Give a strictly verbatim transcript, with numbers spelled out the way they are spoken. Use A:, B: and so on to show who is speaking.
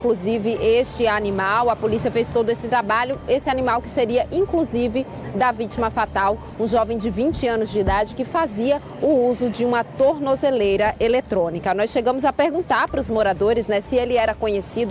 A: Inclusive, este animal, a polícia fez todo esse trabalho, esse animal que seria, inclusive, da vítima fatal, um jovem de vinte anos de idade que fazia o uso de uma tornozeleira eletrônica. Nós chegamos a perguntar para os moradores, né, se ele era conhecido